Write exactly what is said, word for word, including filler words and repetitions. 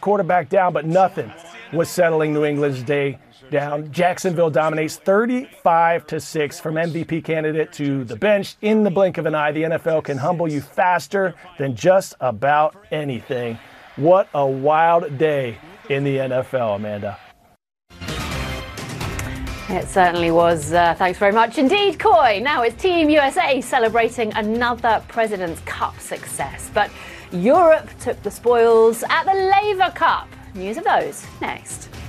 quarterback down, but nothing was settling New England's day down. Jacksonville dominates thirty-five to six from M V P candidate to the bench in the blink of an eye. The N F L can humble you faster than just about anything. What a wild day in the N F L, Amanda. It certainly was. Uh, thanks very much indeed, Coy. Now it's Team U S A celebrating another President's Cup success. But Europe took the spoils at the Laver Cup. News of those next.